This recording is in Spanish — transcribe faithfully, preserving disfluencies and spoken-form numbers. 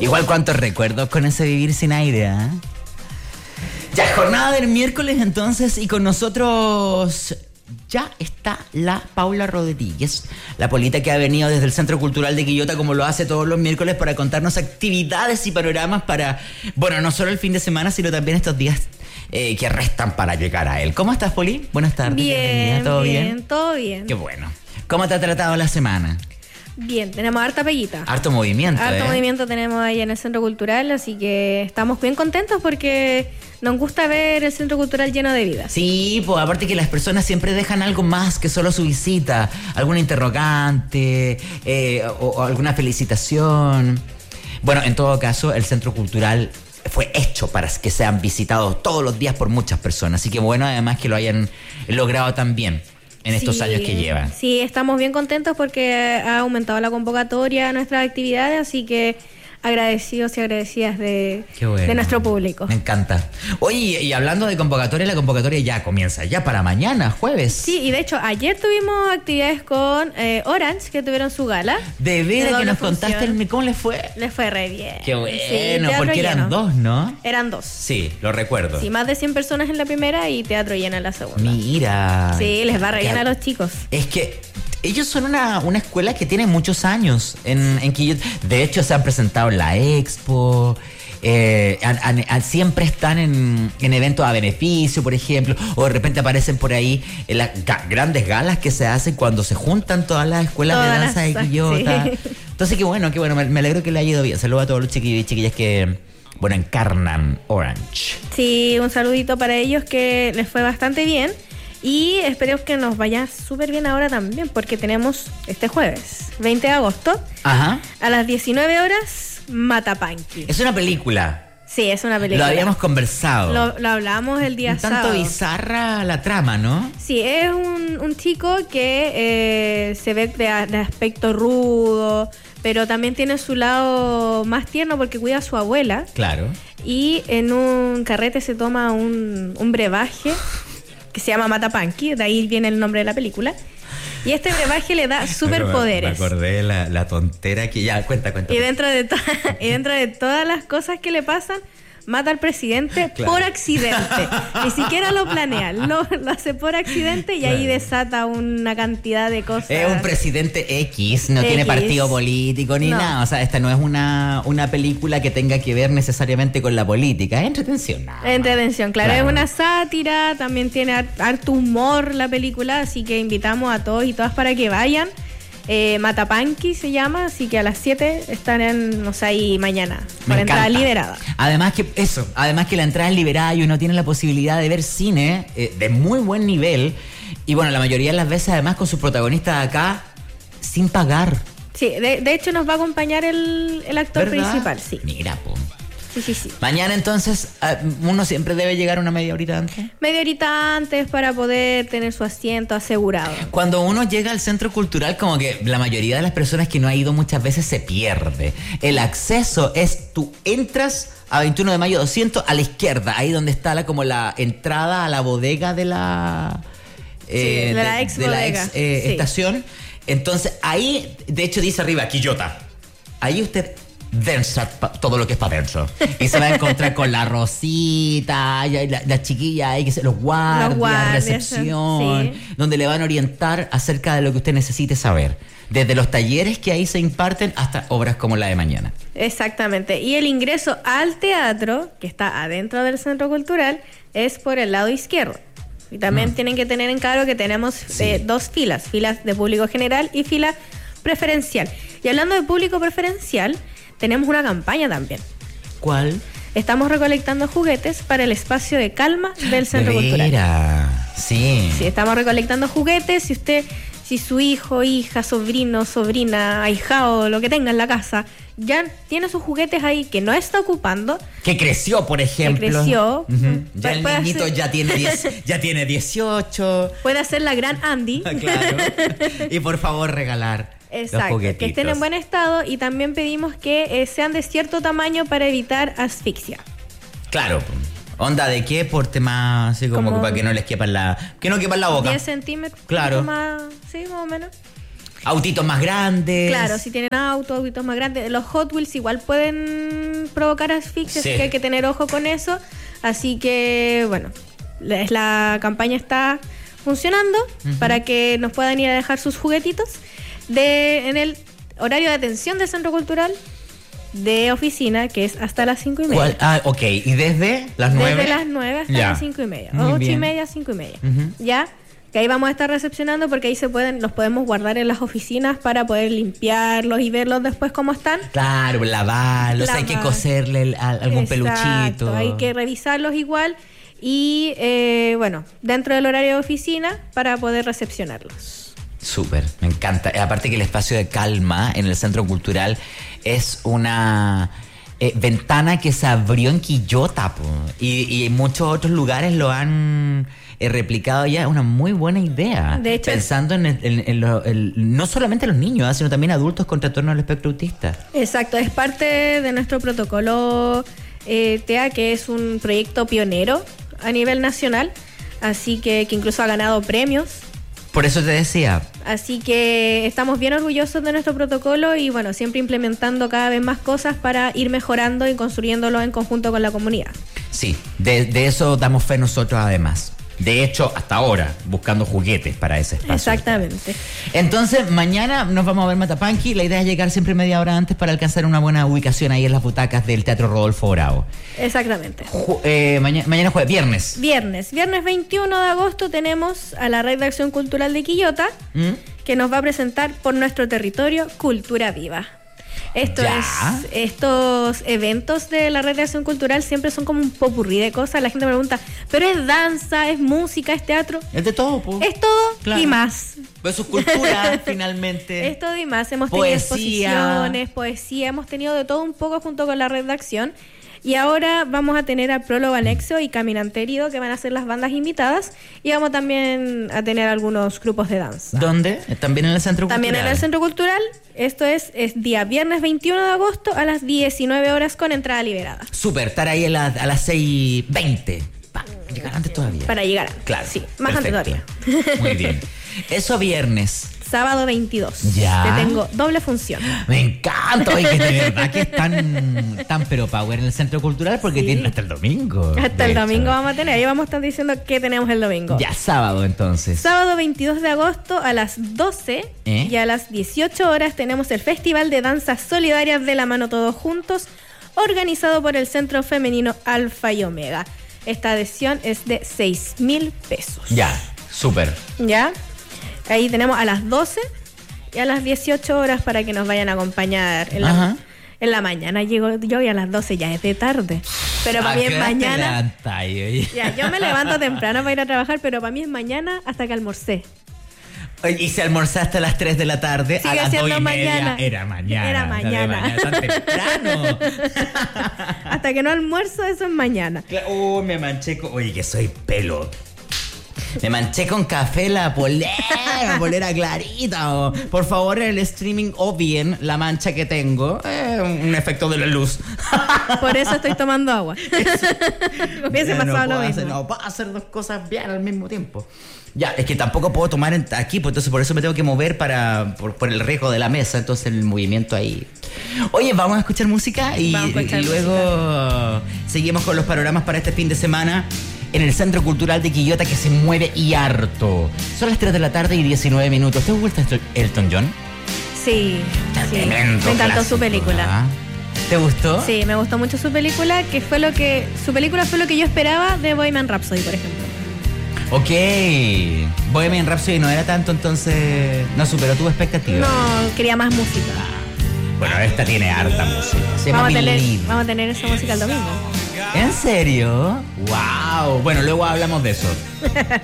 Igual cuántos recuerdos con ese vivir sin aire, ¿eh? Ya, jornada del miércoles entonces, y con nosotros ya está la Paula Rodríguez, la polita que ha venido desde el Centro Cultural de Quillota, como lo hace todos los miércoles, para contarnos actividades y panoramas para, bueno, no solo el fin de semana, sino también estos días eh, que restan para llegar a él. ¿Cómo estás, Poli? Buenas tardes. Bien, ¿Todo bien? bien, todo bien. Qué bueno. ¿Cómo te ha tratado la semana? Bien, tenemos harta peguita. Harto movimiento, Harto ¿eh? movimiento tenemos ahí en el Centro Cultural, así que estamos bien contentos porque nos gusta ver el Centro Cultural lleno de vida. Sí, pues aparte que las personas siempre dejan algo más que solo su visita, alguna interrogante eh, o, o alguna felicitación. Bueno, en todo caso, el Centro Cultural fue hecho para que sean visitados todos los días por muchas personas, así que bueno, además que lo hayan logrado tan bien en estos Sí, años que llevan. Sí, estamos bien contentos porque ha aumentado la convocatoria a nuestras actividades, así que agradecidos y agradecidas de, Qué bueno. de nuestro público. Me encanta. Oye, y hablando de convocatoria, la convocatoria ya comienza, ya para mañana, jueves. Sí, y de hecho ayer tuvimos actividades con eh, Orange, que tuvieron su gala. De veras que doble nos función. contaste el, cómo les fue. Les fue re bien. Qué bueno, Sí, teatro porque eran lleno. dos, ¿no? Eran dos. Sí, lo recuerdo. Sí, más de cien personas en la primera y teatro lleno en la segunda. Mira. Sí, les va re bien Que- a los chicos. Es que ellos son una, una escuela que tiene muchos años en, en Quillota. De hecho, se han presentado en la Expo. Eh, han- han- han- siempre están en, en eventos a beneficio, por ejemplo. O de repente aparecen por ahí en las ga- grandes galas que se hacen cuando se juntan todas las escuelas Todas de las- danza de Quillota. sí. Entonces, qué bueno, qué bueno. Me, me alegro que le haya ido bien. Saludos a todos los chiquillos y chiquillas que, bueno, encarnan Orange. Sí, un saludito para ellos que les fue bastante bien. Y esperemos que nos vaya súper bien ahora también, porque tenemos este jueves, veinte de agosto, Ajá. a las diecinueve horas, Matapanqui. Es una película. Sí, es una película. Lo habíamos conversado. Lo, lo hablamos el día Un tanto sábado. bizarra la trama, ¿no? Sí, es un, un chico que eh, se ve de, de aspecto rudo, pero también tiene su lado más tierno porque cuida a su abuela. Claro. Y en un carrete se toma un, un brebaje que se llama Matapanqui, de ahí viene el nombre de la película. Y este brebaje le da superpoderes. Me acordé de la, la tontera que ya, cuenta, cuenta. Y dentro de to- y dentro de todas las cosas que le pasan, mata al presidente Claro. por accidente. Ni siquiera lo planea, lo, lo hace por accidente y Claro. ahí desata una cantidad de cosas. Es un presidente X, no tiene X. partido político ni No. nada. O sea, esta no es una, una película que tenga que ver necesariamente con la política. Es entretención. nada más. Entretención, claro, Claro. es una sátira, también tiene har- harto humor la película, así que invitamos a todos y todas para que vayan. Eh, Matapanqui se llama, así que a las siete estaremos ahí mañana, Me por entrada encanta. liberada. Además que eso, además que la entrada es liberada y uno tiene la posibilidad de ver cine eh, de muy buen nivel. Y bueno, la mayoría de las veces además con sus protagonistas acá sin pagar. Sí, de, de hecho nos va a acompañar el, el actor ¿Verdad? principal, sí. Mira, po. Sí, sí, sí. Mañana entonces ah, uno siempre debe llegar una media horita antes. Media horita antes para poder tener su asiento asegurado. Cuando uno llega al centro cultural, como que la mayoría de las personas que no ha ido muchas veces se pierde. El acceso es, tú entras a veintiuno de mayo doscientos a la izquierda, ahí donde está la, como la entrada a la bodega de la, eh, Sí, de la ex de la bodega, ex, eh, sí. estación. Entonces ahí, de hecho dice arriba, Quillota. Ahí usted densa pa- todo lo que es para dentro. Y se va a encontrar con la Rosita, y la, la chiquilla ahí, que se, los guardias, Los guardias, recepción, sí. donde le van a orientar acerca de lo que usted necesite saber. Desde los talleres que ahí se imparten hasta obras como la de mañana. Exactamente. Y el ingreso al teatro, que está adentro del centro cultural, es por el lado izquierdo. Y también Mm. tienen que tener en claro que tenemos Sí. eh, dos filas, filas de público general y fila preferencial. Y hablando de público preferencial, tenemos una campaña también. ¿Cuál? Estamos recolectando juguetes para el espacio de calma del centro De cultural. veras, sí. Sí, estamos recolectando juguetes. Si usted, si su hijo, hija, sobrino, sobrina, ahijado, lo que tenga en la casa, ya tiene sus juguetes ahí que no está ocupando, Que creció, por ejemplo. creció. Ujú. Ya Puede- el puede niñito hacer- ya tiene diez, ya tiene dieciocho. puede hacer la gran Andy. Claro. Y por favor regalar los Exacto, juguetitos. que estén en buen estado, y también pedimos que eh, sean de cierto tamaño para evitar asfixia. Claro. Onda de qué porte más, así como, Como- para que no les quepa en la, que no quepa en la boca. diez centímetros. Claro. Más, sí, más o menos. Autitos más grandes. Claro, si tienen autos, autitos más grandes. Los Hot Wheels igual pueden provocar asfixia, Sí. así que hay que tener ojo con eso. Así que, bueno, la, la campaña está funcionando uh-huh. para que nos puedan ir a dejar sus juguetitos de en el horario de atención del Centro Cultural de oficina, que es hasta las cinco y media. ¿Cuál? Ah, ok. ¿Y desde las nueve? Desde las nueve hasta ya. las cinco y media. Muy ocho bien. y media, cinco y media. Uh-huh. Ya, que ahí vamos a estar recepcionando porque ahí se pueden, los podemos guardar en las oficinas para poder limpiarlos y verlos después cómo están. Claro, lavarlos, Lavar. hay que coserle el, a, algún Exacto, peluchito. hay que revisarlos igual y, eh, bueno, dentro del horario de oficina para poder recepcionarlos. Súper, me encanta. Aparte que el espacio de calma en el Centro Cultural es una eh, ventana que se abrió en Quillota, po, y, y en muchos otros lugares lo han eh, replicado ya. Es una muy buena idea. De hecho, pensando en, el, en, en lo, el, no solamente los niños, ¿eh? sino también adultos con trastorno del espectro autista. Exacto, es parte de nuestro protocolo eh, T E A, que es un proyecto pionero a nivel nacional, así que, que incluso ha ganado premios. Por eso te decía. Así que estamos bien orgullosos de nuestro protocolo y bueno, siempre implementando cada vez más cosas para ir mejorando y construyéndolo en conjunto con la comunidad. Sí, de, de eso damos fe nosotros además. De hecho, hasta ahora, buscando juguetes para ese espacio. Exactamente. Entonces, mañana nos vamos a ver Matapanqui. La idea es llegar siempre media hora antes para alcanzar una buena ubicación ahí en las butacas del Teatro Rodolfo Bravo. Exactamente. Ju- eh, mañana, mañana jueves, viernes. Viernes. Viernes veintiuno de agosto tenemos a la Red de Acción Cultural de Quillota, ¿Mm? que nos va a presentar por nuestro territorio Cultura Viva. Esto Ya. es, estos eventos de la Red de Acción Cultural siempre son como un popurrí de cosas. La gente me pregunta, ¿pero es danza, es música, es teatro? Es de todo, pues. Es todo Claro. y más. Pues su cultura, finalmente. Es todo y más. Hemos Poesía. tenido exposiciones, poesía, hemos tenido de todo un poco junto con la Red de Acción. Y ahora vamos a tener a Prólogo Anexo y Caminante Herido, que van a ser las bandas invitadas. Y vamos también a tener algunos grupos de danza. ¿Dónde? También en el Centro También Cultural. en el Centro Cultural. Esto es, es día viernes veintiuno de agosto a las diecinueve horas con entrada liberada. Súper, estar ahí a, la- a las seis veinte. Pa, llegar antes todavía. Para llegar antes. Claro. Sí, más perfecto. antes todavía. Muy bien. Eso viernes. Sábado veintidós. Ya. Te tengo doble función. Me encanta, oye, que de verdad que es tan, tan pero power en el Centro Cultural porque Sí. tienen hasta el domingo. Hasta de el hecho. domingo vamos a tener. Ahí vamos a estar diciendo qué tenemos el domingo. Ya, sábado entonces. Sábado veintidós de agosto a las doce ¿Eh? y a las dieciocho horas tenemos el Festival de Danzas Solidarias de la Mano Todos Juntos, organizado por el Centro Femenino Alfa y Omega. Esta adhesión es de seis mil pesos. Ya, súper. ¿Ya? Ahí tenemos a las doce y a las dieciocho horas para que nos vayan a acompañar en la, Ajá. en la mañana. Llego yo y a las doce ya es de tarde. Pero para ¿A mí qué es hora te mañana. levantas, oye? Ya, yo me levanto temprano para ir a trabajar, pero para mí es mañana hasta que almorcé. Oye, y si almorzaste a las tres de la tarde, Sigue a las dos siendo y media, mañana. era mañana. Era de mañana. Tan temprano. Hasta que no almuerzo, eso es mañana. Cla- Oh, me manché con... Oye, que soy pelo. Me manché con café la polera, la polera clarita. Oh. Por favor, en el streaming o bien la mancha que tengo. Eh, un efecto de la luz. Por eso estoy tomando agua. Hubiese Ya pasado no lo puedo mismo. hacer, no puedo hacer dos cosas bien al mismo tiempo. Ya, es que tampoco puedo tomar en- aquí, pues entonces por eso me tengo que mover para por, por el riesgo de la mesa, entonces el movimiento ahí. Oye, vamos a escuchar música y, Vamos a escuchar y luego seguimos con los panoramas para este fin de semana en el Centro Cultural de Quillota, que se mueve y harto. Son las tres de la tarde y diecinueve minutos. ¿Te gusta esto, Elton John? Sí, sí. Tremendo Me encantó clásico, su película. ¿ah? ¿Te gustó? Sí, me gustó mucho su película, que fue lo que su película fue lo que yo esperaba de Bohemian Rhapsody, por ejemplo. Ok. Bohemian Rhapsody no era tanto, entonces no superó tu expectativa. No, quería más música. Bueno, esta tiene harta música. Se llama Vamos a, tener, Believe. vamos a tener esa música el domingo. ¿En serio? ¡Wow! Bueno, luego hablamos de eso.